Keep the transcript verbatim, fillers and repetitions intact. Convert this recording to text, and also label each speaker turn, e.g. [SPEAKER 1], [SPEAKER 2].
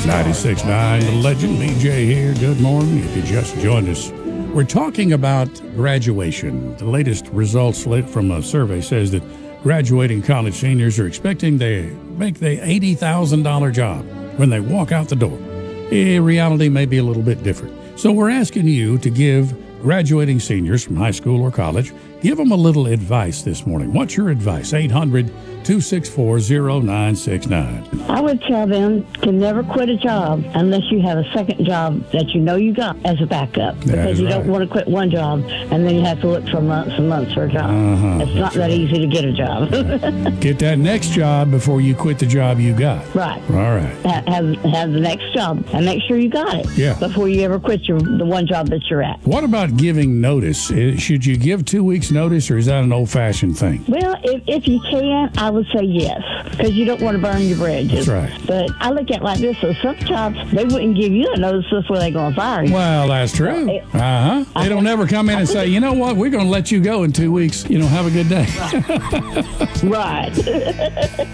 [SPEAKER 1] ninety-six point nine The Legend, B J here. Good morning. If you just joined us, we're talking about graduation. The latest results from a survey says that graduating college seniors are expecting to make the eighty thousand dollars job when they walk out the door. Eh, reality may be a little bit different. So we're asking you to give graduating seniors from high school or college, give them a little advice this morning. What's your advice? eight hundred, two six four, zero nine six nine
[SPEAKER 2] I would tell them to never quit a job unless you have a second job that you know you got as a backup.
[SPEAKER 1] That
[SPEAKER 2] Because
[SPEAKER 1] is
[SPEAKER 2] you
[SPEAKER 1] right.
[SPEAKER 2] don't want to quit one job and then you have to look for months and months for a job.
[SPEAKER 1] Uh-huh,
[SPEAKER 2] it's not
[SPEAKER 1] that's
[SPEAKER 2] that
[SPEAKER 1] right.
[SPEAKER 2] easy to get a job.
[SPEAKER 1] Get that next job before you quit the job you got.
[SPEAKER 2] Right.
[SPEAKER 1] All right.
[SPEAKER 2] Ha- Have, have the next job and make sure you got it
[SPEAKER 1] Yeah.
[SPEAKER 2] before you ever quit your the one job that you're at.
[SPEAKER 1] What about giving notice? Eh, Should you give two weeks notice, or is that an old-fashioned thing?
[SPEAKER 2] Well, if, if you can, I would say yes, because you don't want to burn your bridges.
[SPEAKER 1] That's right.
[SPEAKER 2] But I look at it like this, so some jobs, they wouldn't give you a notice before they're going to fire you.
[SPEAKER 1] Well, that's true.
[SPEAKER 2] It-
[SPEAKER 1] Uh-huh. They don't ever come in and say, you know what, we're going to let you go in two weeks. You know, have a good day.
[SPEAKER 2] Right.